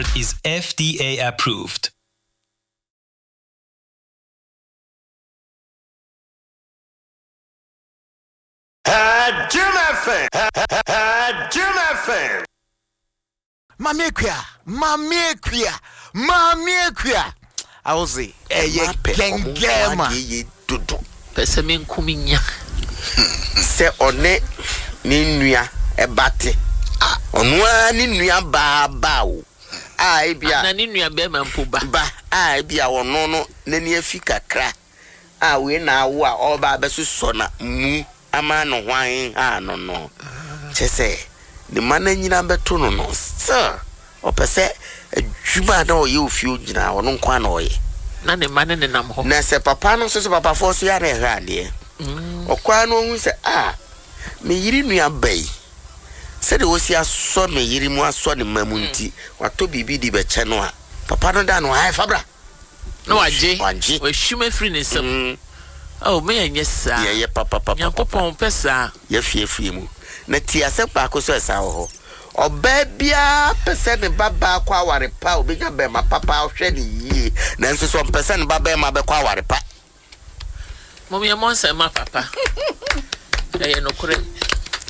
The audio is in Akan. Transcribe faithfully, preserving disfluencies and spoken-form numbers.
is F D A approved. Jim F M. Jim F M. Mami Kuya, Mami Kuya, Mami Kuya. I was say, eh, yeah, Kengema. Pesamin Kuminya. Se one Ninuya e bate. Onwa Ninuya ba ba o. Ai bia. Na Ninuya be man puba. Ba ai bia wono no nani afika kra. Ah we na wo a oba beso so na mu ama no hwan ah no no. Chese the man nyina beto no no. Sir, opese adwuma na oye ofio nyina wono kwa na oye. Na ne man ne nam ho. Na se papa no so so papa fo so ya na hwade. Okwa no hu se ah me yiri nua bai. Se de wosi aso me yiri mu aso ne mamunti wato bibi di be che no a papa no da no ai fabra. No aje. We shume free ne sem. Oh me anye sa. Ye ye papa papa. Ya popon pesa. Ye fie fie mu. Na ti asepa akoso esa ho. Oba bia pese ne baba kwa aware pa obenya be ma papa hwe ne yie. Na nso so pese ne baba ma be kwa aware pa. Mommy monsa ma papa. Eh no kure.